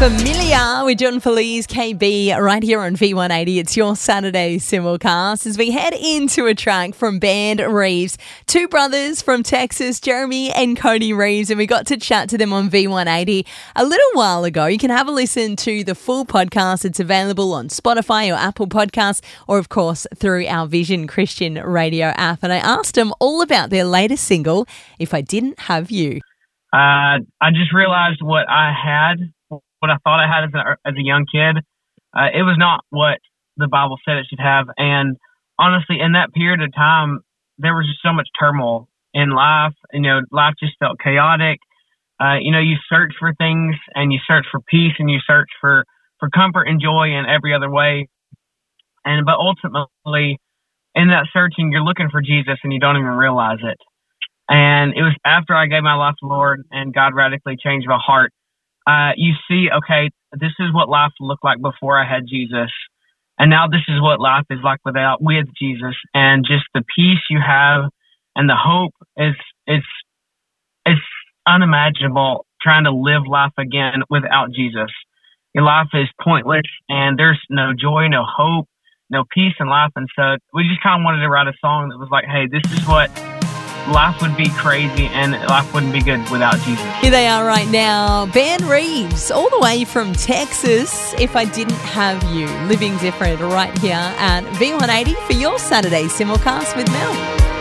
Familiar with John Feliz KB right here on V180. It's your Saturday simulcast as we head into a track from Band Reeves. Two brothers from Texas, Jeremy and Cody Reeves, and we got to chat to them on V180 a little while ago. You can have a listen to the full podcast. It's available on Spotify or Apple Podcasts or, of course, through our Vision Christian Radio app. And I asked them all about their latest single, If I Didn't Have You. I just realized what I thought I had as a young kid. It was not what the Bible said it should have. And honestly, in that period of time, there was just so much turmoil in life. Life just felt chaotic. You search for things and you search for peace and you search for comfort and joy in every other way. But ultimately, in that searching, you're looking for Jesus and you don't even realize it. And it was after I gave my life to the Lord and God radically changed my heart. You see, okay, this is what life looked like before I had Jesus. And now this is what life is like with Jesus. And just the peace you have and the hope it's unimaginable trying to live life again without Jesus. Your life is pointless and there's no joy, no hope, no peace in life. And so we just kind of wanted to write a song that was like, hey, this is what life would be crazy and life wouldn't be good without Jesus. Here they are right now, Band Reeves, all the way from Texas. If I Didn't Have You, living different right here at V180 for your Saturday simulcast with Mel.